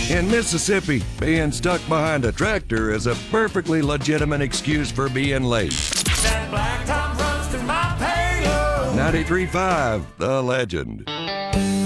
In Mississippi, being stuck behind a tractor is a perfectly legitimate excuse for being late. That blacktop runs through my payload. 93.5, The Legend.